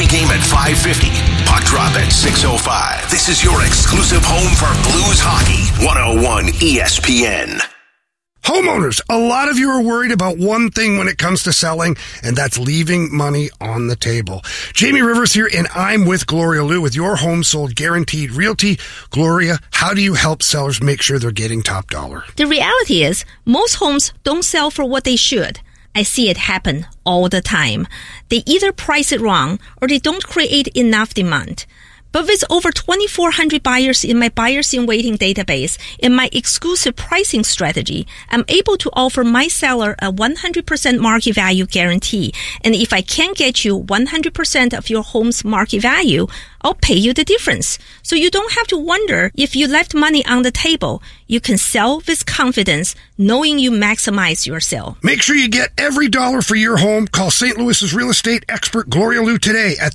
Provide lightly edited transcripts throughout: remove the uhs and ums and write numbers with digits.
Pregame at 5:50. Puck drop at 6:05. This is your exclusive home for Blues hockey. 101 ESPN. Homeowners, a lot of you are worried about one thing when it comes to selling, and that's leaving money on the table. Jamie Rivers here, and I'm with Gloria Liu with Your Home Sold Guaranteed Realty. Gloria, how do you help sellers make sure they're getting top dollar? The reality is, most homes don't sell for what they should. I see it happen all the time. They either price it wrong or they don't create enough demand. But with over 2,400 buyers in my buyers in waiting database and my exclusive pricing strategy, I'm able to offer my seller a 100% market value guarantee. And if I can't get you 100% of your home's market value, I'll pay you the difference. So you don't have to wonder if you left money on the table. You can sell with confidence, knowing you maximize your sale. Make sure you get every dollar for your home. Call St. Louis's real estate expert Gloria Liu today at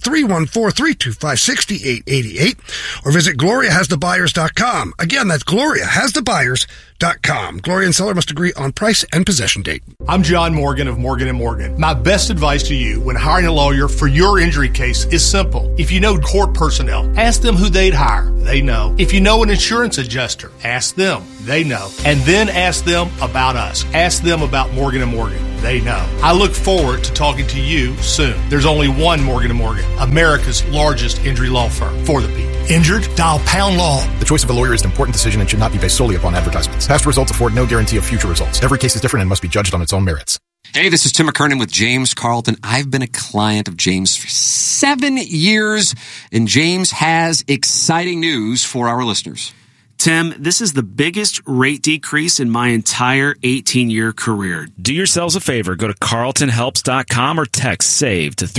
314-325-6888 or visit GloriaHasTheBuyers.com. Again, that's GloriaHasTheBuyers.com. Gloria and seller must agree on price and possession date. I'm John Morgan of Morgan & Morgan. My best advice to you when hiring a lawyer for your injury case is simple. If you know court personnel, ask them who they'd hire. They know. If you know an insurance adjuster, ask them. They know. And then ask them about us. Ask them about Morgan & Morgan. They know. I look forward to talking to you soon. There's only one Morgan & Morgan, America's largest injury law firm for the people. Injured? Dial Pound Law. The choice of a lawyer is an important decision and should not be based solely upon advertisements. Past results afford no guarantee of future results. Every case is different and must be judged on its own merits. Hey, this is Tim McKernan with James Carlton. I've been a client of James for 7 years, and James has exciting news for our listeners. Tim, this is the biggest rate decrease in my entire 18-year career. Do yourselves a favor. Go to carltonhelps.com or text SAVE to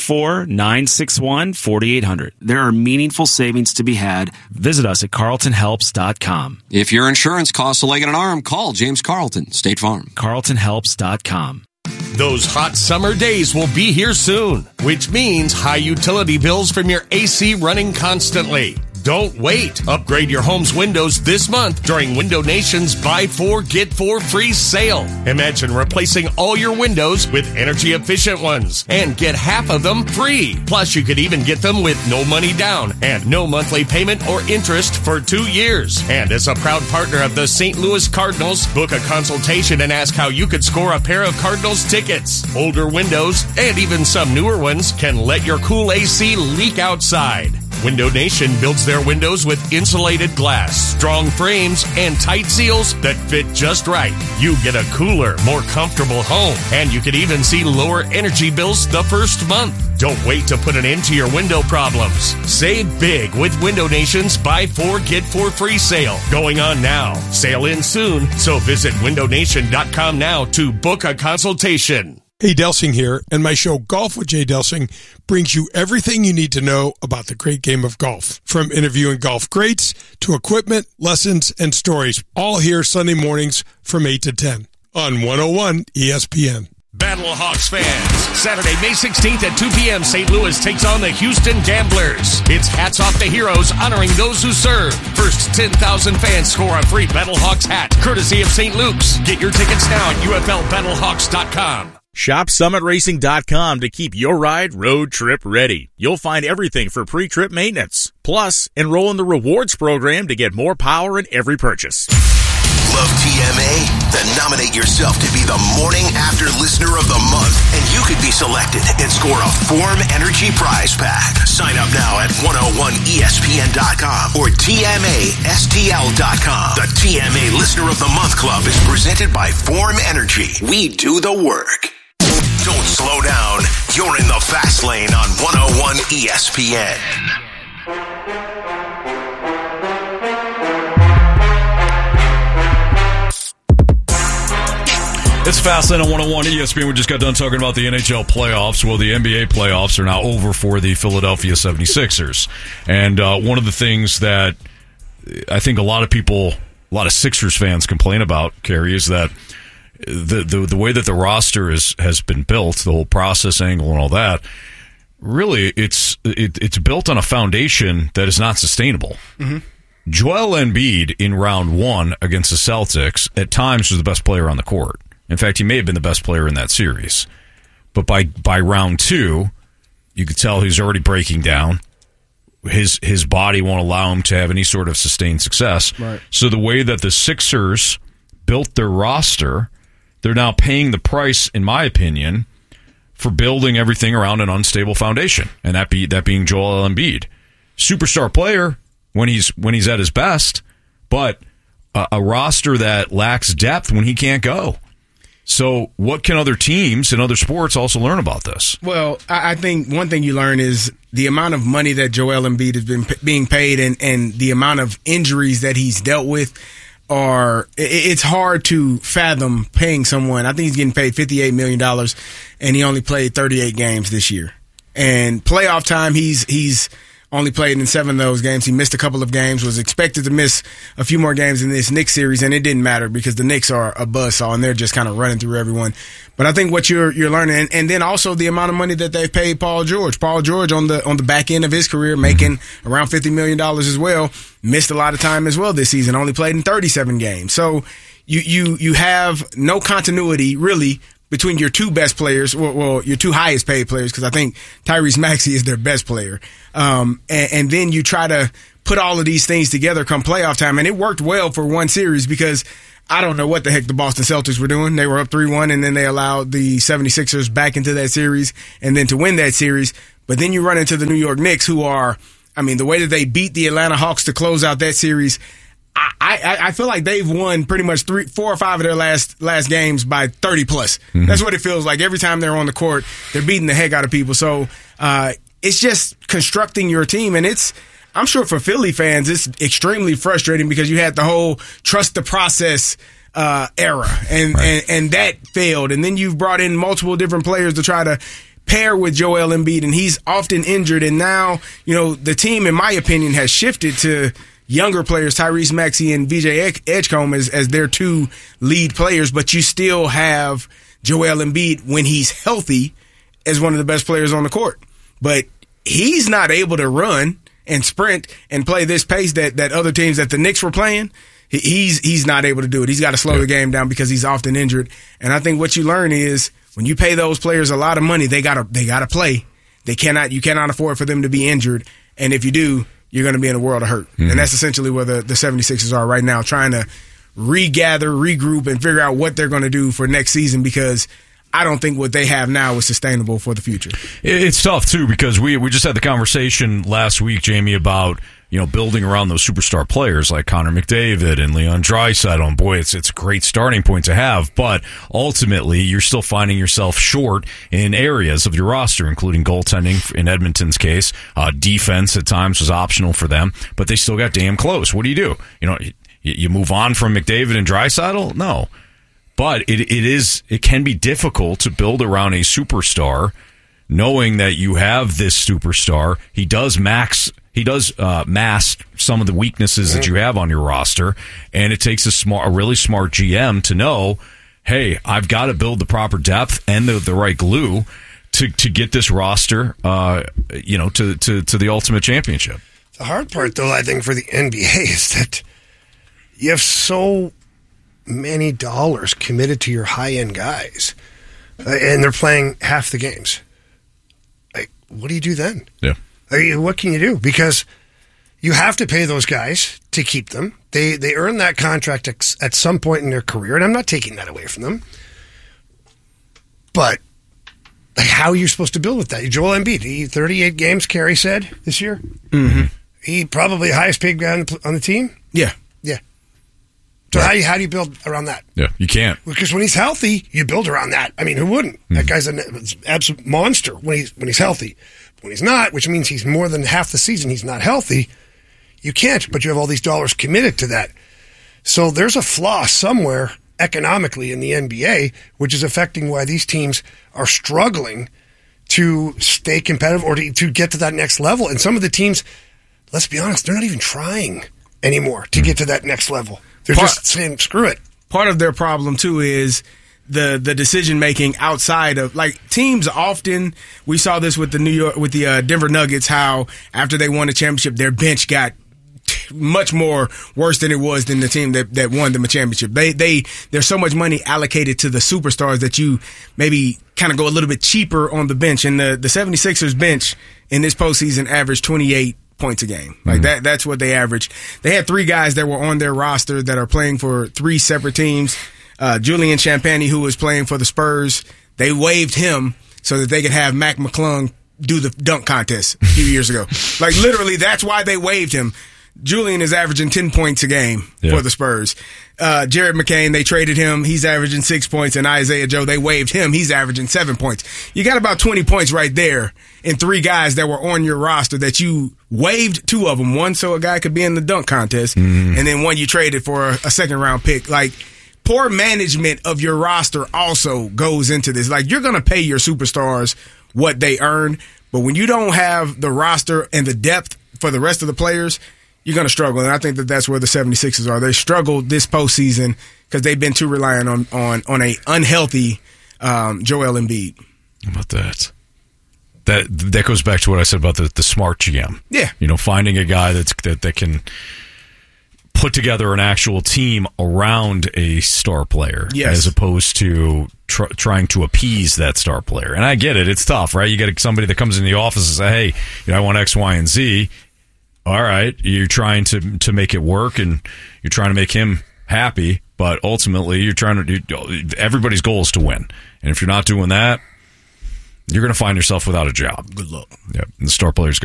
314-961-4800. There are meaningful savings to be had. Visit us at carltonhelps.com. If your insurance costs a leg and an arm, call James Carlton, State Farm. carltonhelps.com. Those hot summer days will be here soon, which means high utility bills from your AC running constantly. Don't wait. Upgrade your home's windows this month during Window Nation's Buy 4, Get 4 free sale. Imagine replacing all your windows with energy-efficient ones and get half of them free. Plus, you could even get them with no money down and no monthly payment or interest for 2 years. And as a proud partner of the St. Louis Cardinals, book a consultation and ask how you could score a pair of Cardinals tickets. Older windows, and even some newer ones, can let your cool AC leak outside. Window Nation builds their windows with insulated glass, strong frames, and tight seals that fit just right. You get a cooler, more comfortable home, and you can even see lower energy bills the first month. Don't wait to put an end to your window problems. Save big with Window Nation's Buy 4, Get 4 free sale going on now. Sale ends soon, so visit windownation.com now to book a consultation. Hey, Delsing here, and my show Golf with Jay Delsing brings you everything you need to know about the great game of golf. From interviewing golf greats to equipment, lessons, and stories, all here Sunday mornings from 8 to 10 on 101 ESPN. Battlehawks fans, Saturday, May 16th at 2 p.m., St. Louis takes on the Houston Gamblers. It's hats off to heroes honoring those who serve. First 10,000 fans score a free Battlehawks hat, courtesy of St. Luke's. Get your tickets now at UFLBattlehawks.com. Shop SummitRacing.com to keep your ride road trip ready. You'll find everything for pre-trip maintenance. Plus, enroll in the rewards program to get more power in every purchase. Love TMA? Then nominate yourself to be the Morning After Listener of the Month, and you could be selected and score a Form Energy prize pack. Sign up now at 101ESPN.com or TMASTL.com. The TMA Listener of the Month Club is presented by Form Energy. We do the work. Don't slow down. You're in the fast lane on 101 ESPN. It's Fastlane on 101 ESPN. We just got done talking about the NHL playoffs. Well, the NBA playoffs are now over for the Philadelphia 76ers. And one of the things that I think a lot of Sixers fans complain about, Kerry, is that the way that the roster has been built, the whole process angle and all that, really it's built on a foundation that is not sustainable. Mm-hmm. Joel Embiid in round one against the Celtics at times was the best player on the court. In fact, he may have been the best player in that series. But by round two, You could tell he's already breaking down. His body won't allow him to have any sort of sustained success. Right. So the way that the Sixers built their roster, they're now paying the price, in my opinion, for building everything around an unstable foundation, and that being Joel Embiid, superstar player when he's at his best, but a roster that lacks depth when he can't go. So what can other teams and other sports also learn about this? Well, I think one thing you learn is the amount of money that Joel Embiid has been being paid and the amount of injuries that he's dealt with it's hard to fathom paying someone. I think he's getting paid $58 million and he only played 38 games this year. And playoff time, he's only played in 7 of those games. He missed a couple of games, was expected to miss a few more games in this Knicks series, and it didn't matter because the Knicks are a buzzsaw, and they're just kind of running through everyone. But I think what you're learning, and then also the amount of money that they've paid Paul George. Paul George on the back end of his career, making around $50 million as well, missed a lot of time as well this season, only played in 37 games. So you have no continuity, really, between your two best players, well, your two highest paid players, because I think Tyrese Maxey is their best player. And then you try to put all of these things together come playoff time. And it worked well for one series because I don't know what the heck the Boston Celtics were doing. They were up 3-1, and then they allowed the 76ers back into that series and then to win that series. But then you run into the New York Knicks, who are, I mean, the way that they beat the Atlanta Hawks to close out that series, I feel like they've won pretty much 4 or 5 of their last games by 30 plus. Mm-hmm. That's what it feels like. Every time they're on the court, they're beating the heck out of people. So it's just constructing your team, and I'm sure for Philly fans, it's extremely frustrating because you had the whole trust the process era, and that failed. And then you've brought in multiple different players to try to pair with Joel Embiid, and he's often injured. And now, the team, in my opinion, has shifted to younger players, Tyrese Maxey and VJ Edgecombe as their 2 lead players, but you still have Joel Embiid when he's healthy as one of the best players on the court. But he's not able to run and sprint and play this pace that other teams that the Knicks were playing. He's not able to do it. He's got to slow the game down because he's often injured. And I think what you learn is when you pay those players a lot of money, they gotta play. You cannot afford for them to be injured. And if you do, you're going to be in a world of hurt. Mm-hmm. And that's essentially where the 76ers are right now, trying to regather, regroup, and figure out what they're going to do for next season, because I don't think what they have now is sustainable for the future. It's tough, too, because we just had the conversation last week, Jamie, about building around those superstar players like Connor McDavid and Leon Draisaitl. And boy, it's a great starting point to have. But ultimately, you're still finding yourself short in areas of your roster, including goaltending in Edmonton's case. Defense at times was optional for them, but they still got damn close. What do? You move on from McDavid and Draisaitl? No. But it can be difficult to build around a superstar, knowing that you have this superstar. He does mask some of the weaknesses that you have on your roster, and it takes a really smart GM to know, hey, I've got to build the proper depth and the right glue to get this roster, to the ultimate championship. The hard part, though, I think for the NBA is that you have so many dollars committed to your high-end guys, and they're playing half the games. Like, what do you do then? Yeah. What can you do? Because you have to pay those guys to keep them. They earn that contract at some point in their career, and I'm not taking that away from them. But how are you supposed to build with that? Joel Embiid, 38 games, Carey said, this year. Mm-hmm. He probably the highest paid guy on the team? Yeah. Yeah. So how do you build around that? Yeah, you can't. Because when he's healthy, you build around that. I mean, who wouldn't? Mm-hmm. That guy's an absolute monster when he's healthy. When he's not, which means he's more than half the season he's not healthy, you can't, but you have all these dollars committed to that. So there's a flaw somewhere economically in the NBA, which is affecting why these teams are struggling to stay competitive or to get to that next level. And some of the teams, let's be honest, they're not even trying anymore to get to that next level. They're just saying, screw it. Part of their problem, too, is the decision making outside of, like, teams often, we saw this with the Denver Nuggets, how after they won a championship, their bench got much more worse than it was than the team that won the championship. There's so much money allocated to the superstars that you maybe kind of go a little bit cheaper on the bench. And the 76ers bench in this postseason averaged 28 points a game. Like that's what they averaged. They had 3 guys that were on their roster that are playing for 3 separate teams. Julian Champagnie, who was playing for the Spurs, they waived him so that they could have Mac McClung do the dunk contest a few years ago. Like, literally, that's why they waived him. Julian is averaging 10 points a game for the Spurs. Jared McCain, they traded him. He's averaging 6 points. And Isaiah Joe, they waived him. He's averaging 7 points. You got about 20 points right there in 3 guys that were on your roster that you waived 2 of them. One so a guy could be in the dunk contest, and then one you traded for a second-round pick. Like, poor management of your roster also goes into this. Like, you're going to pay your superstars what they earn, but when you don't have the roster and the depth for the rest of the players, you're going to struggle. And I think that that's where the 76ers are. They struggled this postseason because they've been too reliant on a unhealthy Joel Embiid. How about that? That goes back to what I said about the smart GM. Yeah. You know, finding a guy that can put together an actual team around a star player, as opposed to trying to appease that star player. And I get it; it's tough, right? You get somebody that comes in the office and say, "Hey, you know, I want X, Y, and Z." All right, you're trying to make it work, and you're trying to make him happy, but ultimately, you're trying to do. Everybody's goal is to win, and if you're not doing that, you're going to find yourself without a job. Good luck. Yeah, and the star player is going